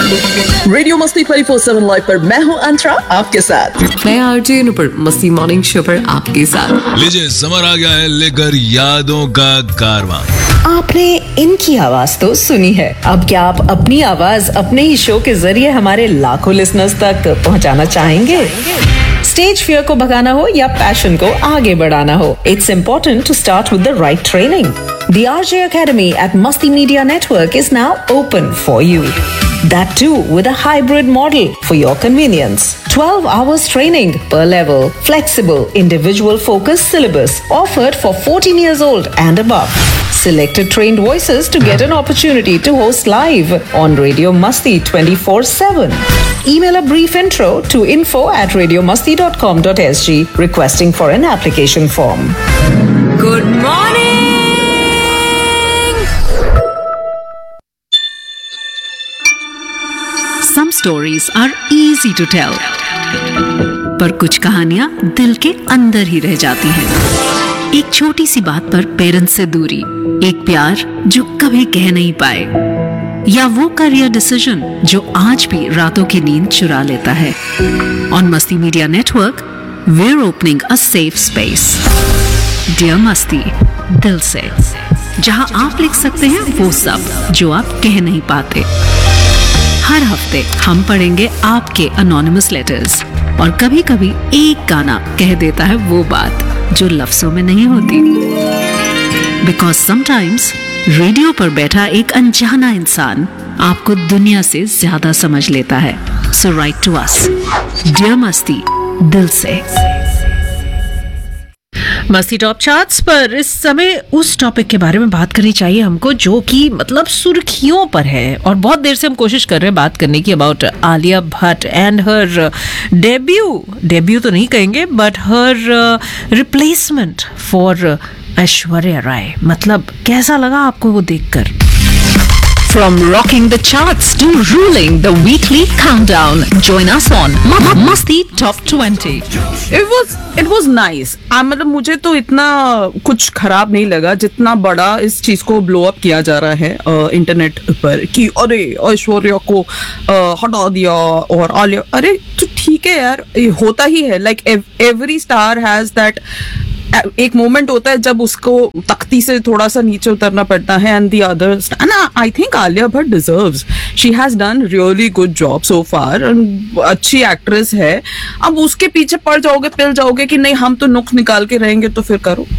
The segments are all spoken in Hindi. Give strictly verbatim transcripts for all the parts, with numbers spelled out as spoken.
रेडियो मस्ती ट्वेंटी फोर सेवन लाइव पर मैं हूँ अंतरा आपके साथ। मैं आरजे नुपुर मस्ती मॉर्निंग शो पर आपके साथ। लीजिए समर आ गया है लेकर यादों का कारवां। आपने इनकी आवाज तो सुनी है, अब क्या आप अपनी आवाज अपने ही शो के जरिए हमारे लाखों लिसनर्स तक पहुंचाना चाहेंगे? स्टेज फियर को भगाना हो या पैशन को आगे बढ़ाना हो, it's important to start with the right training. The R J Academy at Masti Media Network is now open for you. That too with a hybrid model for your convenience. twelve hours training per level, flexible, individual focused syllabus offered for fourteen years old and above. Selected trained voices to get an opportunity to host live on Radio Masti twenty-four seven. Email a brief intro to info at radiomasti dot com dot s g requesting for an application form. Good morning. Some stories are easy to tell, पर कुछ कहानियां दिल के अंदर ही रह जाती हैं। एक छोटी सी बात पर पेरेंट्स से दूरी, एक प्यार जो कभी कह नहीं पाए, या वो करियर डिसीजन जो आज भी रातों की नींद चुरा लेता है। ऑन मस्ती media network we are opening a safe space, dear मस्ती, दिल से, जहां आप लिख सकते हैं वो सब जो आप कह नहीं पाते। हर हफ्ते हम पढ़ेंगे आपके अनोनिमस लेटर्स, और कभी कभी एक गाना कह देता है वो बात जो लफ्जों में नहीं होती। बिकॉज समटाइम्स रेडियो पर बैठा एक अनजाना इंसान आपको दुनिया से ज्यादा समझ लेता है। सो राइट टू अस, डियर मस्ती, दिल से। मस्ती टॉप चार्ट्स पर इस समय उस टॉपिक के बारे में बात करनी चाहिए हमको जो कि मतलब सुर्खियों पर है, और बहुत देर से हम कोशिश कर रहे हैं बात करने की about Alia Bhatt and her debut debut तो नहीं कहेंगे but her replacement for Aishwarya Rai. मतलब कैसा लगा आपको वो देखकर? From rocking the charts to ruling the weekly countdown, join us on Masti Top twenty. It was it was nice. आ, मतलब मुझे तो इतना कुछ खराब नहीं लगा जितना बड़ा इस चीज को ब्लो अप किया जा रहा है इंटरनेट पर कि अरे ऐश्वर्या को आ, हटा दिया और आलिया। अरे तो ठीक है यार, होता ही है। Like every star has that एक मोमेंट होता है जब उसको तख्ती से थोड़ा सा नीचे उतरना पड़ता है। And the others, I think Alia Bhatt deserves, she has done really good job so फार, अच्छी एक्ट्रेस है। अब उसके पीछे पड़ जाओगे, पिल जाओगे कि नहीं हम तो नुक्स निकाल के रहेंगे, तो फिर करो।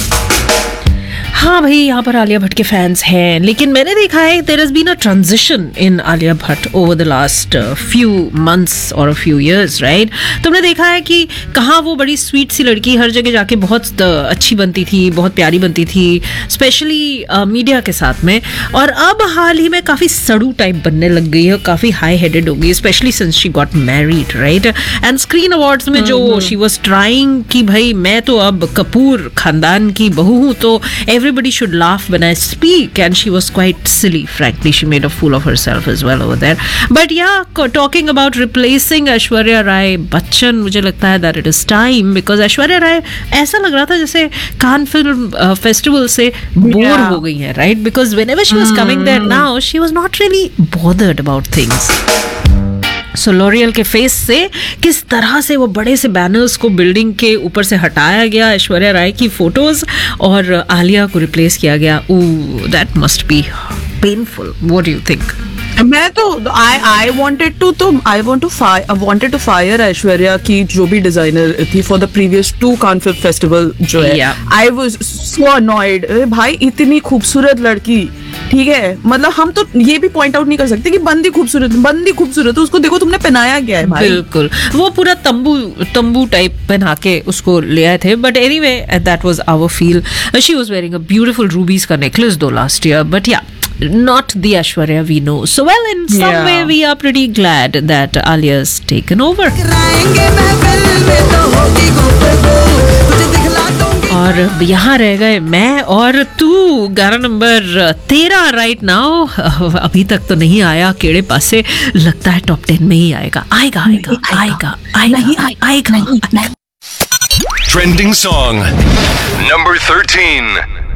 हाँ भाई, यहाँ पर आलिया भट्ट के फैंस हैं, लेकिन मैंने देखा है there has been a transition in Alia Bhatt over the last few months और फ्यू इयर्स, राइट? तुमने देखा है कि कहाँ वो बड़ी स्वीट सी लड़की हर जगह जाके बहुत अच्छी बनती थी, बहुत प्यारी बनती थी, स्पेशली मीडिया के साथ में, और अब हाल ही में काफ़ी सड़ू टाइप बनने लग गई है, काफ़ी हाई हेडेड हो गई, specially since she got married, right? And screen awards में जो शी वॉज ट्राइंग कि भाई मैं तो अब कपूर खानदान की बहू हूँ, तो everybody should laugh when I speak, and she was quite silly, frankly. She made a fool of herself as well over there. But yeah, talking about replacing Aishwarya Rai Bachchan, मुझे लगता है that it is time, because Aishwarya Rai ऐसा लग रहा था जैसे कान फिल्म फेस्टिवल से बोर हो गई है, right? Because whenever she was coming there now, she was not really bothered about things. So L'Oréal के फेस से किस तरह से वो बड़े से बैनर्स को बिल्डिंग के ऊपर से हटाया गया, ऐश्वर्या राय की फोटोज, और आलिया को रिप्लेस किया गया। ओह, that must be painful. What do you think? मैं तो आई आई वांटेड टू तो I want to fire wanted to fire Aishwarya की जो भी डिजाइनर थी for the previous to Cannes film festival जो है। I was so annoyed. भाई इतनी खूबसूरत लड़की, ठीक है, मतलब हम तो ये भी पॉइंट आउट नहीं कर सकते कि बंदी खूबसूरत बंदी खूबसूरत है, उसको देखो तुमने पहनाया गया है भाई। बिल्कुल, वो पूरा तंबू तंबू टाइप पहना के उसको ले आए थे, but anyway that was our feel. She was wearing a beautiful रूबीज का नेकलेस दो लास्ट ईयर, बट या not the Aishwarya we know. So well, in some yeah. way we are pretty glad that Alia's taken over. और यहाँ रह गए मैं और तू, गाना नंबर तेरह राइट नाउ। अभी तक तो नहीं आया केड़े पास से, लगता है टॉप टेन में ही आएगा आएगा आएगा आएगा आएगा आएगा। Trending song number thirteen.